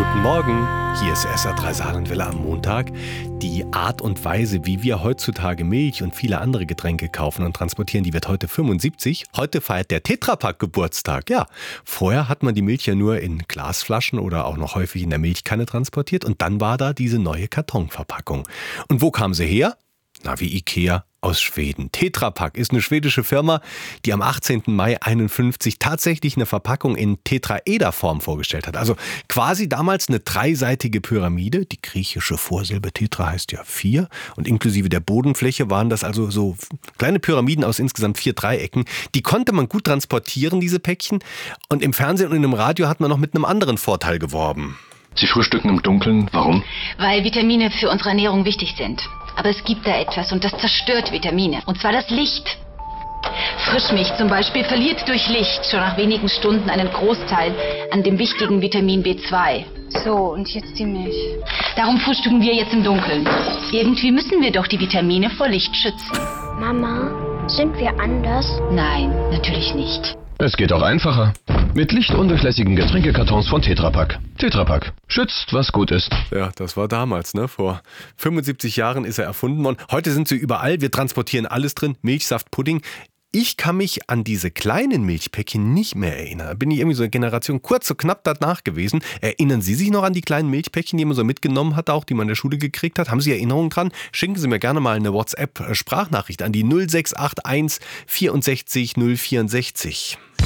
Guten Morgen, hier ist SR3 Saarlandwelle am Montag. Die Art und Weise, wie wir heutzutage Milch und viele andere Getränke kaufen und transportieren, die wird heute 75. Heute feiert der Tetra Pak Geburtstag. Ja, vorher hat man die Milch ja nur in Glasflaschen oder auch noch häufig in der Milchkanne transportiert und dann war da diese neue Kartonverpackung. Und wo kam sie her? Na, wie Ikea aus Schweden. Tetra Pak ist eine schwedische Firma, die am 18. Mai 51 tatsächlich eine Verpackung in Tetraederform vorgestellt hat. Also quasi damals eine dreiseitige Pyramide. Die griechische Vorsilbe Tetra heißt ja 4 und inklusive der Bodenfläche waren das also so kleine Pyramiden aus insgesamt 4 Dreiecken. Die konnte man gut transportieren, diese Päckchen. Und im Fernsehen und im Radio hat man noch mit einem anderen Vorteil geworben. Sie frühstücken im Dunkeln. Warum? Weil Vitamine für unsere Ernährung wichtig sind. Aber es gibt da etwas und das zerstört Vitamine. Und zwar das Licht. Frischmilch zum Beispiel verliert durch Licht schon nach wenigen Stunden einen Großteil an dem wichtigen Vitamin B2. So, und jetzt die Milch. Darum frühstücken wir jetzt im Dunkeln. Irgendwie müssen wir doch die Vitamine vor Licht schützen. Mama, sind wir anders? Nein, natürlich nicht. Es geht auch einfacher. Mit lichtundurchlässigen Getränkekartons von Tetra Pak. Tetra Pak. Schützt, was gut ist. Ja, das war damals, ne? Vor 75 Jahren ist er erfunden worden. Heute sind sie überall. Wir transportieren alles drin. Milch, Saft, Pudding. Ich kann mich an diese kleinen Milchpäckchen nicht mehr erinnern. Da bin ich irgendwie so eine Generation kurz so knapp danach gewesen. Erinnern Sie sich noch an die kleinen Milchpäckchen, die man so mitgenommen hat, auch die man in der Schule gekriegt hat? Haben Sie Erinnerungen dran? Schicken Sie mir gerne mal eine WhatsApp-Sprachnachricht an die 0681 64 064.